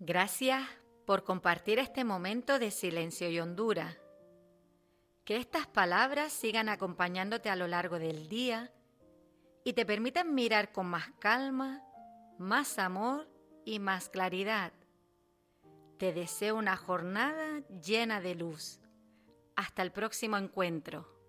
Gracias por compartir este momento de silencio y hondura. Que estas palabras sigan acompañándote a lo largo del día y te permitan mirar con más calma, más amor y más claridad. Te deseo una jornada llena de luz. Hasta el próximo encuentro.